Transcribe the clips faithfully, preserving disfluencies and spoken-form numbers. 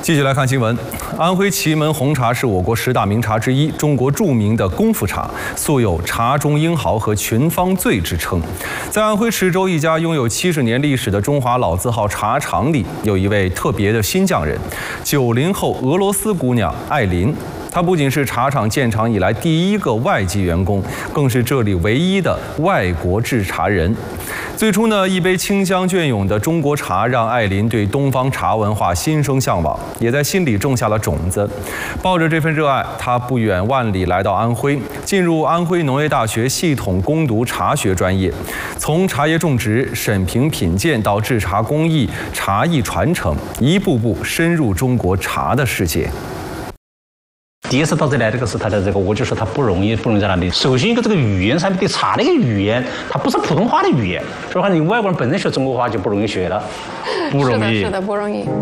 继续来看新闻，安徽祁门红茶是我国十大名茶之一，中国著名的功夫茶，素有“茶中英豪”和“群芳醉”之称。在安徽池州一家拥有七十年历史的中华老字号茶厂里，有一位特别的新匠人，九零后俄罗斯姑娘艾琳。 她不仅是茶厂建厂以来第一个外籍员工，更是这里唯一的外国制茶人。最初呢，一杯清香隽永的中国茶让艾琳对东方茶文化心生向往，也在心里种下了种子。抱着这份热爱，她不远万里来到安徽，进入安徽农业大学系统攻读茶学专业，从茶叶种植、审评品鉴到制茶工艺、茶艺传承，一步步深入中国茶的世界。 第一次到这来，这个是他的这个，我就说他不容易，不容易在哪里。首先一个这个语言上面对茶的一个语言，它不是普通话的语言，所以话你外国人本身学中国话就不容易学了，不容易。 是的，是的，不容易。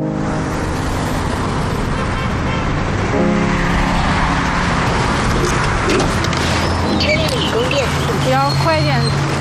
要快点。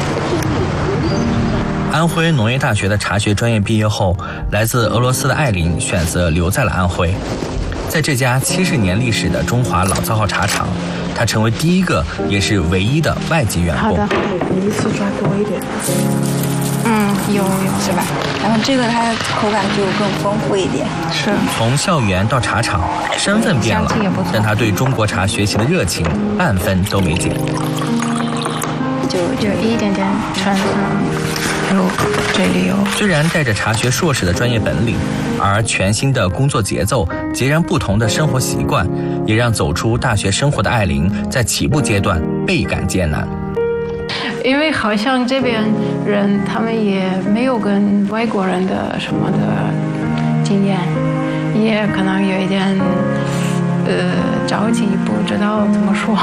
安徽农业大学的茶学专业毕业后，来自俄罗斯的艾琳选择留在了安徽。 在这家七十年历史的中华老字号茶厂，他成为第一个也是唯一的外籍员工。 好的， 你一次抓多一点。 嗯，有有是吧？然后这个它口感就更丰富一点。 是。 从校园到茶厂，身份变了，但他对中国茶学习的热情半分都没减。 就有一点点传承。 有，这里有。 虽然带着茶学硕士的专业本领，而全新的工作节奏、截然不同的生活习惯，也让走出大学生活的艾琳在起步阶段倍感艰难。 因为好像这边人他们也没有跟外国人的什么的经验，也可能有一点呃着急，不知道怎么说。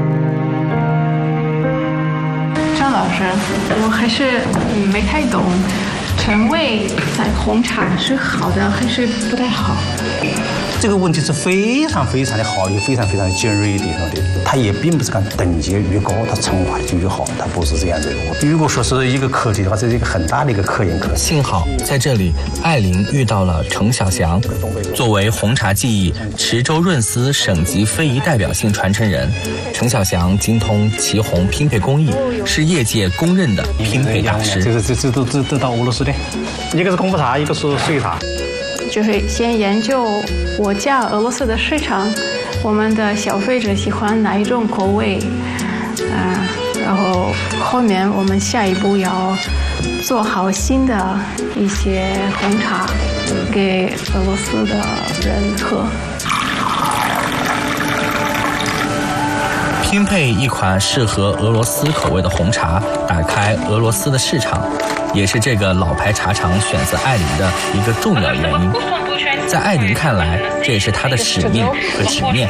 张老师，我还是没太懂，陈味在红茶是好的还是不太好？ 这个问题是非常非常的好，也非常非常的尖锐一点的。它也并不是讲等级越高，它成化就越好，它不是这样子的。如果说是一个课题的话，这是一个很大的一个科研课。 幸好在这里，艾琳遇到了程小祥。作为红茶技艺池州润丝省级非遗代表性传承人，程小祥精通祁红拼配工艺，是业界公认的拼配大师。 这个这这都这这到俄罗斯的，一个是功夫茶，一个是碎茶。 就是先研究我家俄罗斯的市场，我们的消费者喜欢哪一种口味，啊、呃，然后后面我们下一步要做好新的一些红茶给俄罗斯的人喝。 拼配一款适合俄罗斯口味的红茶，打开俄罗斯的市场。 也是这个老牌茶厂选择艾琳的一个重要原因。在艾琳看来，这也是她的使命和执念。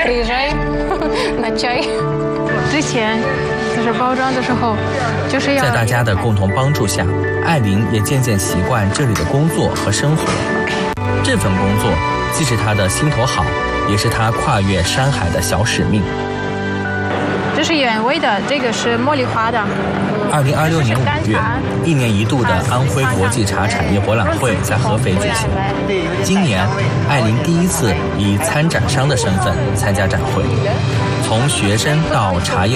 之前就是包装的时候，就是要在大家的共同帮助下，艾琳也渐渐习惯这里的工作和生活。这份工作既是她的心头好，也是她跨越山海的小使命。 这是原味的，这个是茉莉花的。 二零二六年五月，一年一度的安徽国际茶产业博览会在合肥举行。今年，艾琳第一次以参展商的身份参加展会，从学生到茶叶。